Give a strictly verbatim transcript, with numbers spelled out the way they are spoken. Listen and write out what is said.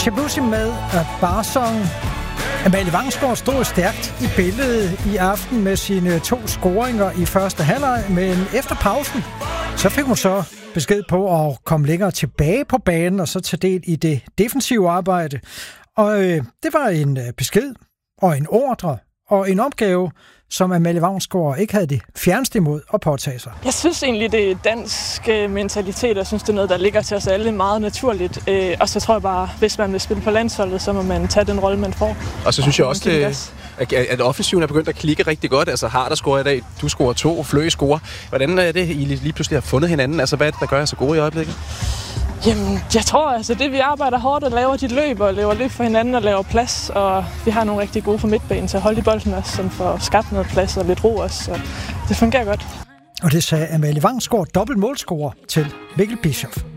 Shabuzi med A Bar Song. Amalie Vangsgaard stod stærkt i billedet i aften med sine to scoringer i første halvleg, men efter pausen, så fik hun så besked på at komme længere tilbage på banen og så tage del i det defensive arbejde. Og øh, det var en øh, besked og en ordre og en opgave, som Amalie Vangsgaard ikke havde det fjerneste imod at påtage sig. Jeg synes egentlig, det er dansk mentalitet. Jeg synes, det er noget, der ligger til os alle meget naturligt. Og så tror jeg bare, hvis man vil spille på landsholdet, så må man tage den rolle, man får. Og så synes jeg også, det, at offensiven er begyndt at klikke rigtig godt. Altså Harder scorer i dag, du scorer to, Fløe scorer. Hvordan er det, I lige pludselig har fundet hinanden? Altså hvad er det, der gør jer så gode i øjeblikket? Jamen, jeg tror altså, det vi arbejder hårdt og laver de løb og laver løb for hinanden og laver plads. Og vi har nogle rigtig gode for midtbanen til at holde i bolden også, som får skabt noget plads og lidt ro også. Så det fungerer godt. Og det sagde Amalie Vangsgaard, dobbelt målscorer til Mikkel Bischoff.